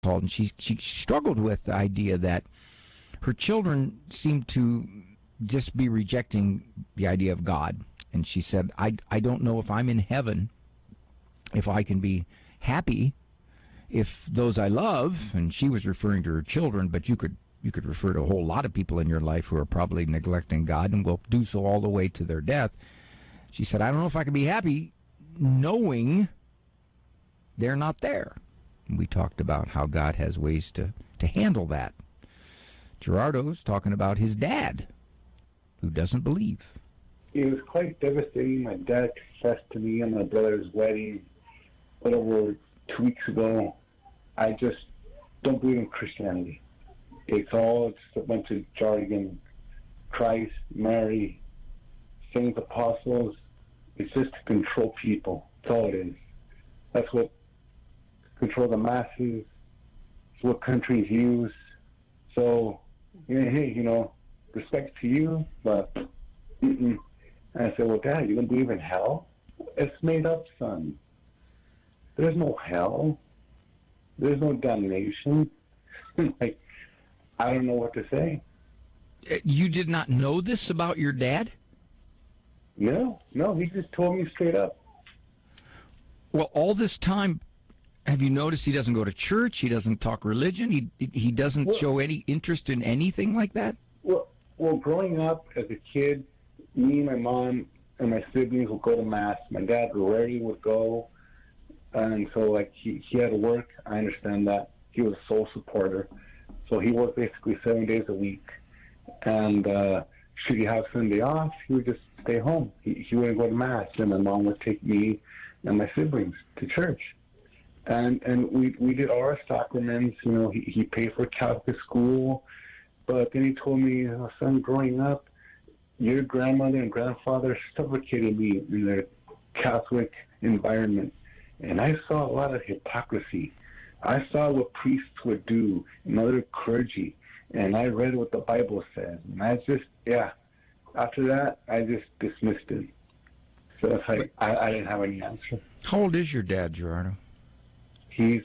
called, and she struggled with the idea that her children seemed to just be rejecting the idea of God. And she said, I don't know if I'm in heaven, if I can be happy, if those I love, and she was referring to her children, but you could refer to a whole lot of people in your life who are probably neglecting God and will do so all the way to their death. She said, I don't know if I can be happy knowing they're not there. And we talked about how God has ways to handle that. Gerardo's talking about his dad, who doesn't believe. It was quite devastating. My dad confessed to me on my brother's wedding a little over 2 weeks ago. I just don't believe in Christianity. It's all just a bunch of jargon. Christ, Mary, saints, apostles. It's just to control people. That's all it is. That's what control the masses. It's what countries use. So, hey, respect to you, but And I said, well, Dad, you don't believe in hell? It's made up, son. There's no hell. There's no damnation. Like, I don't know what to say. You did not know this about your dad? No, he just told me straight up. Well, all this time, have you noticed he doesn't go to church? He doesn't talk religion? He doesn't show any interest in anything like that? Well, growing up as a kid, me, my mom, and my siblings would go to Mass. My dad rarely would go. And so, like, he had to work. I understand that. He was a sole supporter. So he worked basically 7 days a week. And should he have Sunday off, he would just stay home. He wouldn't go to Mass. And my mom would take me and my siblings to church. And we did all our sacraments. He paid for Catholic school. But then he told me, son, growing up, your grandmother and grandfather suffocated me in their Catholic environment. And I saw a lot of hypocrisy. I saw what priests would do and other clergy. And I read what the Bible says. And I just, after that, I just dismissed it. So it's like, I didn't have any answer. How old is your dad, Gerardo? He's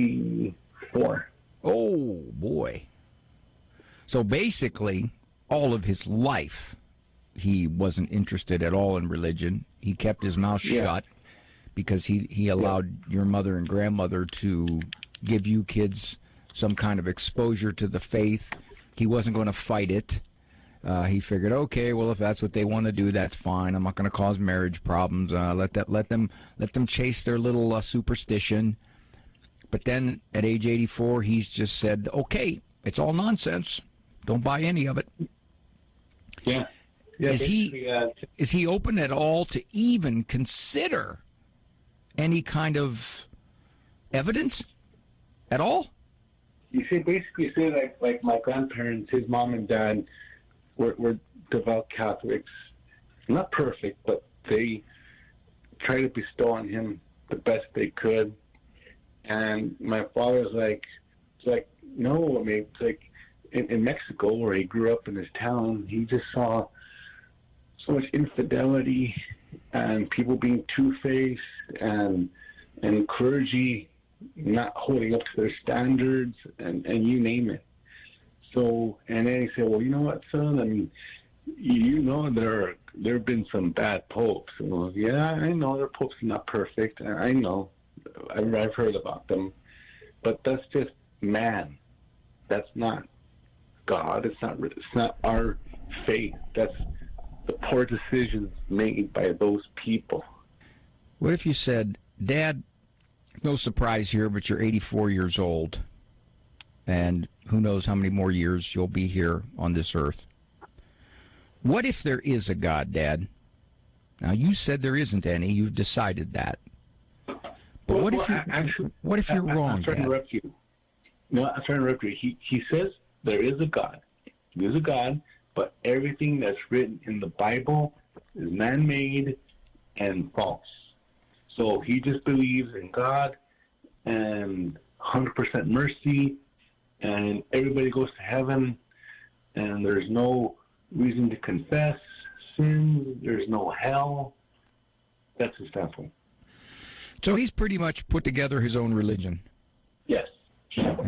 84. Oh, boy. So basically, all of his life, he wasn't interested at all in religion. He kept his mouth shut because he allowed your mother and grandmother to give you kids some kind of exposure to the faith. He wasn't going to fight it. He figured, okay, well, if that's what they want to do, that's fine. I'm not going to cause marriage problems. Let them chase their little superstition. But then at age 84, he's just said, okay, it's all nonsense. Don't buy any of it. Yeah. Is he open at all to even consider any kind of evidence at all? You see, basically say like my grandparents, his mom and dad were devout Catholics. Not perfect, but they tried to bestow on him the best they could. And my father's no, I mean, it's like in Mexico, where he grew up in his town, he just saw so much infidelity and people being two-faced and clergy not holding up to their standards and you name it. So, and then he said, well, you know what, son? I mean, there have been some bad popes. Well, yeah, I know their popes are not perfect. I know. I've heard about them. But that's just man. That's not God. It's not our faith. That's the poor decisions made by those people. What if you said, Dad, no surprise here, but you're 84 years old, and who knows how many more years you'll be here on this earth. What if there is a God, Dad? Now, you said there isn't any. You've decided that. But what if you're wrong, I'm trying to interrupt you. No, I'm trying to interrupt you. He says there is a God. There's a God, but everything that's written in the Bible is man-made and false. So he just believes in God and 100% mercy, and everybody goes to heaven, and there's no reason to confess sins. There's no hell. That's his standpoint. So he's pretty much put together his own religion.